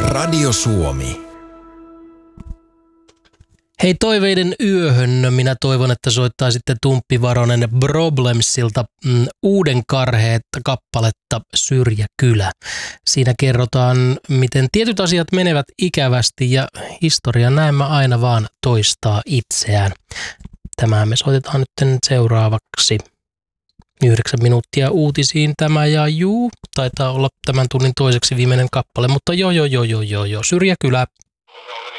Radio Suomi. Hei, toiveiden yöhön. Minä toivon, että soittaa sitten Tumppi Varonen Problemsilta uuden karheetta kappaletta Syrjäkylä. Siinä kerrotaan, miten tietyt asiat menevät ikävästi ja historia näemmä aina vaan toistaa itseään. Tämähän me soitetaan nyt seuraavaksi. 9 minuuttia uutisiin tämä ja taitaa olla tämän tunnin toiseksi viimeinen kappale, mutta joo, Syrjäkylä.